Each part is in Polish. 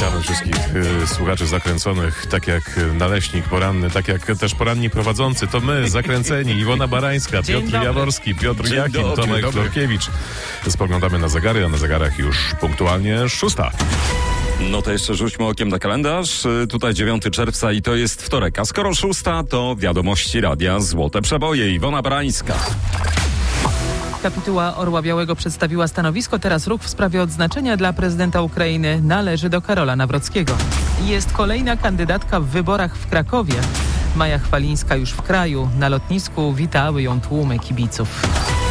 Witamy wszystkich słuchaczy zakręconych, tak jak naleśnik poranny, tak jak też poranni prowadzący. To my, zakręceni, Iwona Barańska, Piotr Jaworski, Piotr Jakin, Tomek Florkiewicz. Spoglądamy na zegary, a na zegarach już punktualnie 6. No to jeszcze rzućmy okiem na kalendarz. Tutaj 9 czerwca i to jest wtorek. A skoro 6, to wiadomości radia Złote Przeboje. Iwona Barańska. Kapituła Orła Białego przedstawiła stanowisko. Teraz ruch w sprawie odznaczenia dla prezydenta Ukrainy należy do Karola Nawrockiego. Jest kolejna kandydatka w wyborach w Krakowie. Maja Chwalińska już w kraju. Na lotnisku witały ją tłumy kibiców.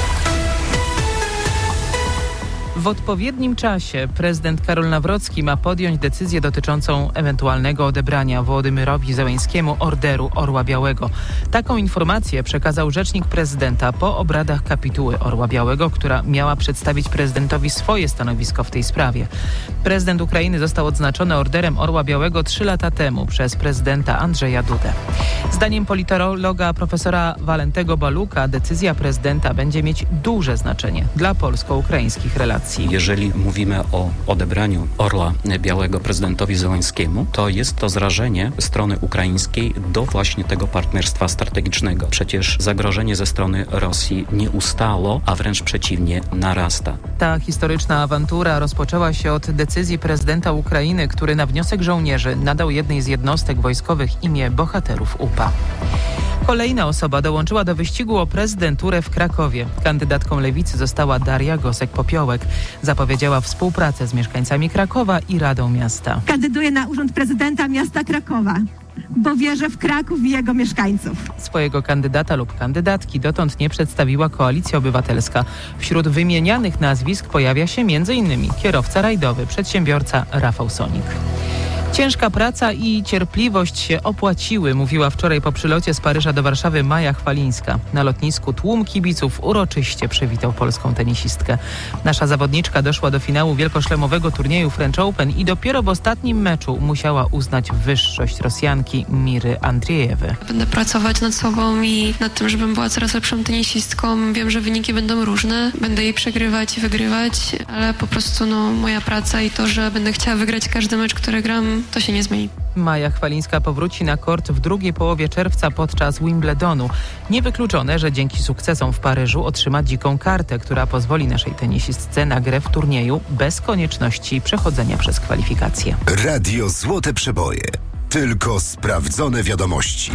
W odpowiednim czasie prezydent Karol Nawrocki ma podjąć decyzję dotyczącą ewentualnego odebrania Wołodymyrowi Zełenskiemu Orderu Orła Białego. Taką informację przekazał rzecznik prezydenta po obradach kapituły Orła Białego, która miała przedstawić prezydentowi swoje stanowisko w tej sprawie. Prezydent Ukrainy został odznaczony Orderem Orła Białego 3 lata temu przez prezydenta Andrzeja Dudę. Zdaniem politologa profesora Walentego Baluka decyzja prezydenta będzie mieć duże znaczenie dla polsko-ukraińskich relacji. Jeżeli mówimy o odebraniu Orła Białego prezydentowi Zełenskiemu, to jest to zrażenie strony ukraińskiej do właśnie tego partnerstwa strategicznego. Przecież zagrożenie ze strony Rosji nie ustało, a wręcz przeciwnie, narasta. Ta historyczna awantura rozpoczęła się od decyzji prezydenta Ukrainy, który na wniosek żołnierzy nadał jednej z jednostek wojskowych imię bohaterów UPA. Kolejna osoba dołączyła do wyścigu o prezydenturę w Krakowie. Kandydatką Lewicy została Daria Gosek-Popiołek. Zapowiedziała współpracę z mieszkańcami Krakowa i Radą Miasta. Kandyduję na urząd prezydenta miasta Krakowa, bo wierzę w Kraków i jego mieszkańców. Swojego kandydata lub kandydatki dotąd nie przedstawiła Koalicja Obywatelska. Wśród wymienianych nazwisk pojawia się m.in. kierowca rajdowy, przedsiębiorca Rafał Sonik. Ciężka praca i cierpliwość się opłaciły, mówiła wczoraj po przylocie z Paryża do Warszawy Maja Chwalińska. Na lotnisku tłum kibiców uroczyście przywitał polską tenisistkę. Nasza zawodniczka doszła do finału wielkoszlemowego turnieju French Open i dopiero w ostatnim meczu musiała uznać wyższość Rosjanki Miry Andriejewy. Będę pracować nad sobą i nad tym, żebym była coraz lepszą tenisistką. Wiem, że wyniki będą różne. Będę jej przegrywać i wygrywać, ale po prostu moja praca i to, że będę chciała wygrać każdy mecz, który gram, to się nie zmieni. Maja Chwalińska powróci na kort w drugiej połowie czerwca podczas Wimbledonu. Niewykluczone, że dzięki sukcesom w Paryżu otrzyma dziką kartę, która pozwoli naszej tenisistce na grę w turnieju bez konieczności przechodzenia przez kwalifikacje. Radio Złote Przeboje. Tylko sprawdzone wiadomości.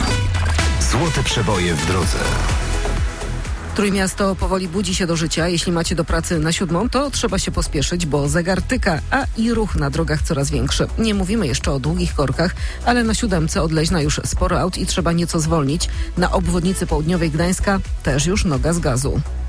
Złote Przeboje w drodze. Trójmiasto powoli budzi się do życia. Jeśli macie do pracy na 7, to trzeba się pospieszyć, bo zegar tyka, a i ruch na drogach coraz większy. Nie mówimy jeszcze o długich korkach, ale na 7 od Leźna już sporo aut i trzeba nieco zwolnić. Na obwodnicy południowej Gdańska też już noga z gazu.